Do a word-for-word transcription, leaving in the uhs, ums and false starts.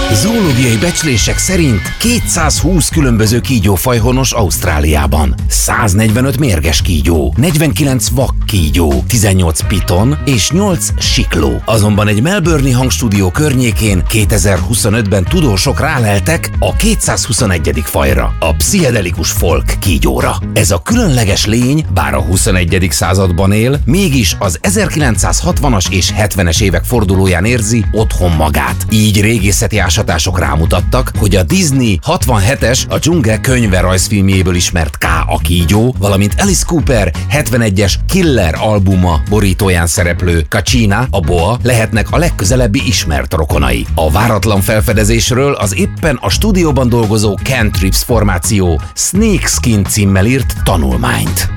Zoológiai becslések szerint kétszázhúsz különböző kígyófaj honos Ausztráliában. száznegyvenöt mérges kígyó, negyvenkilenc vakkígyó, tizennyolc piton és nyolc sikló. Azonban egy melbourne-i hangstúdió környékén kétezer-huszonötben tudósok ráleltek a kétszázhuszonegyedik fajra, a pszichedelikus folk kígyóra. Ez a különleges lény, bár a huszonegyedik században él, mégis az ezerkilencszázhatvanas és hetvenes évek fordulóján érzi otthon magát. Így régészeti ásatások rámutattak, hogy a Disney hatvanhetes, a Dzsungel könyve rajzfilmjéből ismert K a kígyó, valamint Alice Cooper hetvenegyes Killer albuma borítóján szereplő Kachina, a boa lehetnek a legközelebbi ismert rokonai. A váratlan felfedezésről az éppen a stúdióban dolgozó Cantrips formáció Snakeskin címmel írt tanulmányt.